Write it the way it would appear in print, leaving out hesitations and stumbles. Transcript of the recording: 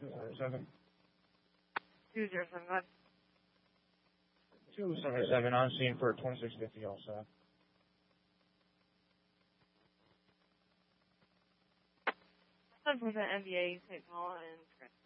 277. 207, go ahead. 277 on scene for 2650 also. 7% MBA, St. Paul, and Chris.